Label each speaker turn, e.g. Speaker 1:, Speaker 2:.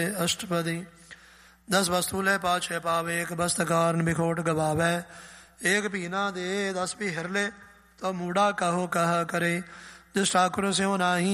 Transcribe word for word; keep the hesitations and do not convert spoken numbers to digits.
Speaker 1: अष्टपदी। दस वस्तु ले पाछे पावे, एक बस्त कारण बिखोट गवावे। एक भी ना दे दस भी हिर ले, तो मूढ़ा कहो कह करे। जिस ठाकुर से हो नाही